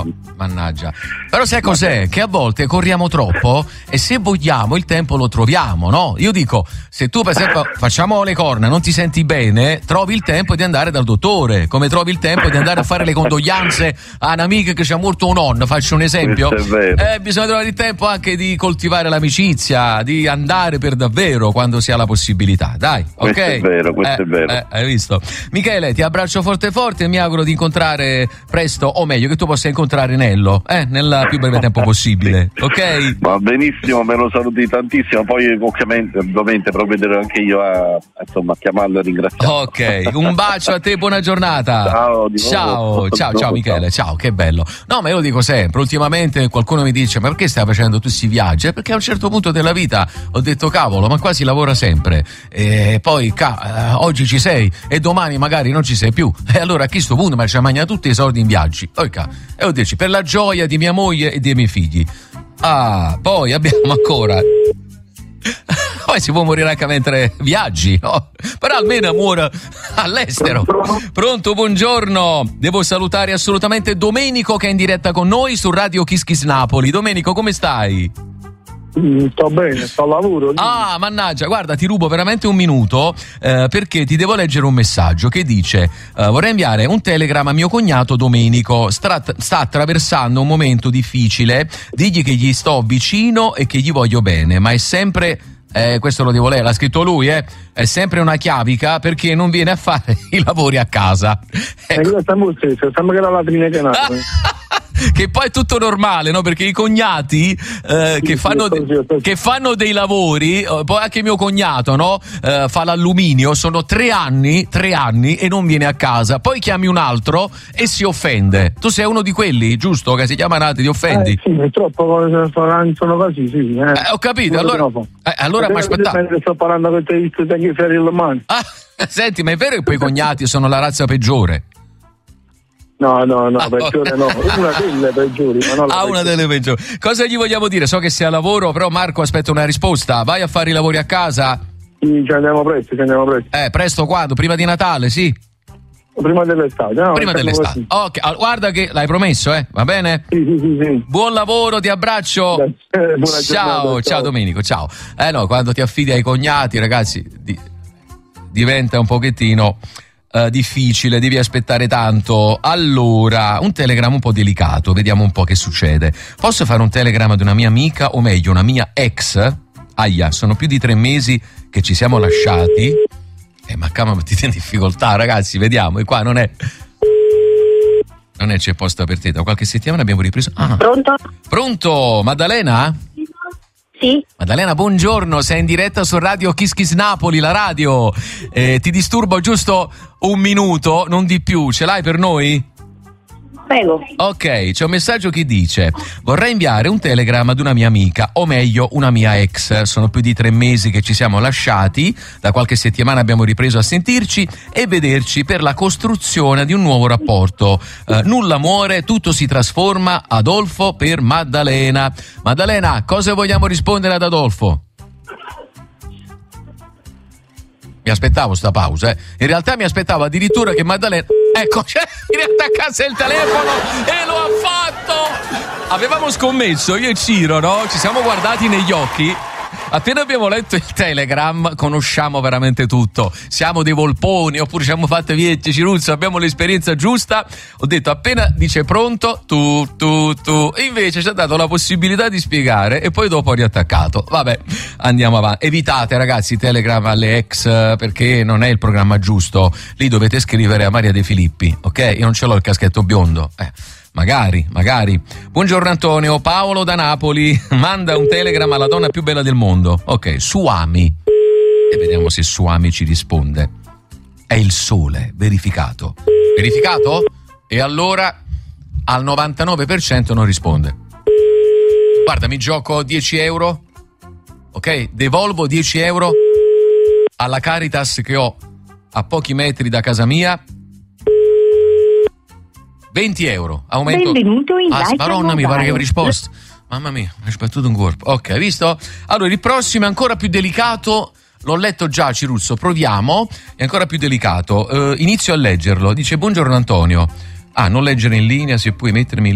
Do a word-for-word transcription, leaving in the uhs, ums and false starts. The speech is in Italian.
Mannaggia. Però sai cos'è? Che a volte corriamo troppo e se vogliamo il tempo lo troviamo, no? Io dico, se tu per esempio facciamo le corna, non ti senti bene, trovi il tempo di andare dal dottore, come trovi il tempo di andare a fare le condoglianze a un'amica che ci ha morto un nonno, faccio un esempio. Eh, bisogna trovare il tempo anche di coltivare l'amicizia, di andare per davvero quando si ha la possibilità. Dai, ok? Questo è vero, questo eh, è vero. Eh, hai visto? Michele, ti abbraccio forte forte e mi auguro di incontrare presto, o meglio che tu possa incontrare Nello, eh, nel più breve tempo possibile, ok? Va benissimo, me lo saluti tantissimo, poi ovviamente, ovviamente provvederò anche io a, a, insomma, a chiamarlo e ringraziarlo. Ok, un bacio a te, buona giornata. Ciao, di ciao, nuovo. ciao, ciao Michele, ciao, che bello. No, ma io lo dico sempre, ultimamente qualcuno mi dice, ma perché stai facendo tutti questi viaggi? Perché a un certo punto della vita ho detto, cavolo, ma qua si lavora sempre, e poi ca- eh, oggi ci sei e domani magari non ci sei più, e allora a questo punto ma ci ha mangiato tutti i soldi in viaggi, Oica. E ho detto, per la gioia di mia moglie e dei miei figli. Ah, poi abbiamo ancora poi si può morire anche mentre viaggi, no? Però almeno muore all'estero. Pronto, buongiorno. Devo salutare assolutamente Domenico che è in diretta con noi su Radio Kiss Kiss Napoli. Domenico, come stai? Mm, sto bene, sto al lavoro. Ah, mannaggia, guarda, ti rubo veramente un minuto eh, perché ti devo leggere un messaggio che dice eh, vorrei inviare un telegram a mio cognato Domenico, sta, sta attraversando un momento difficile, digli che gli sto vicino e che gli voglio bene, ma è sempre... Eh, questo lo devo leggere, l'ha scritto lui, eh? È sempre una chiavica perché non viene a fare i lavori a casa. Ecco. Eh, stiamo stesso, stiamo che la latrina che nasce. Che poi è tutto normale, no? Perché i cognati eh, sì, che, fanno sì, sì, sì. che fanno dei lavori, eh, poi anche mio cognato, no? Eh, fa l'alluminio, sono tre anni, tre anni e non viene a casa. Poi chiami un altro e si offende. Tu sei uno di quelli, giusto? Che si chiama Nati, ti offendi? Eh, sì, purtroppo sono così, sì. Eh. Eh, ho capito, allora, eh, allora mi aspettavo. Sto parlando con te, visto che hai ferri le mani. Ah, senti, ma è vero che poi i cognati sono la razza peggiore? No, no, no, ah, peggiore no, una delle peggiori, ma non la ah, una delle peggiori. Cosa gli vogliamo dire? So che sei a lavoro, però Marco aspetta una risposta. Vai a fare i lavori a casa? Sì, ci andiamo presto, ci andiamo presto. Eh, presto quando? Prima di Natale, sì? Prima dell'estate, no? Prima dell'estate. Ok, allora, guarda che l'hai promesso, eh? Va bene? Sì, sì, sì, sì. Buon lavoro, ti abbraccio. Eh, buona ciao, giornata, ciao, ciao Domenico, ciao. Eh no, quando ti affidi ai cognati, ragazzi, di, diventa un pochettino uh, difficile, devi aspettare tanto. Allora, un telegram un po' delicato, vediamo un po' che succede. Posso fare un telegram di una mia amica, o meglio, una mia ex? Aia, sono più di tre mesi che ci siamo lasciati. Eh, ma cama, mettete in difficoltà, ragazzi, vediamo. E qua non è. Non è c'è posta per te. Da qualche settimana abbiamo ripreso. Ah. Pronto? Pronto, Maddalena? Sì. Maddalena, buongiorno. Sei in diretta su Radio Kiss Kiss Napoli, la radio. Eh, ti disturbo giusto un minuto, non di più. Ce l'hai per noi? Prego. Ok, c'è un messaggio che dice: vorrei inviare un telegram ad una mia amica, o meglio una mia ex. Sono più di tre mesi che ci siamo lasciati, da qualche settimana abbiamo ripreso a sentirci e vederci per la costruzione di un nuovo rapporto. Eh, nulla muore, tutto si trasforma. Adolfo per Maddalena. Maddalena, cosa vogliamo rispondere ad Adolfo? Mi aspettavo sta pausa, eh. In realtà mi aspettavo addirittura che Maddalena, ecco, cioè, riattaccasse il telefono e lo ha fatto. Avevamo scommesso, io e Ciro, no? Ci siamo guardati negli occhi. Appena abbiamo letto il telegram, conosciamo veramente tutto. Siamo dei volponi, oppure ci siamo fatte viecce, Ciruzzo, abbiamo l'esperienza giusta. Ho detto, appena dice pronto, tu, tu, tu. E invece ci ha dato la possibilità di spiegare e poi dopo ha riattaccato. Vabbè, andiamo avanti. Evitate, ragazzi, telegram alle ex, perché non è il programma giusto. Lì dovete scrivere a Maria De Filippi, ok? Io non ce l'ho il caschetto biondo. Eh. Magari, magari. Buongiorno Antonio, Paolo da Napoli manda un telegram alla donna più bella del mondo. Ok, Suami. E vediamo se Suami ci risponde. È il sole, verificato. Verificato? E allora al novantanove per cento non risponde. Guarda, mi gioco dieci euro. Ok, devolvo dieci euro alla Caritas che ho a pochi metri da casa mia. venti euro, aumento. Benvenuto in ah, Maronna, mi pare che avrei risposto. Mamma mia, mi ha sbattuto un corpo. Ok, hai visto? Allora, il prossimo è ancora più delicato. L'ho letto già, Ciruzzo, proviamo. È ancora più delicato. Uh, inizio a leggerlo. Dice: buongiorno Antonio. Ah, non leggere in linea, se puoi mettermi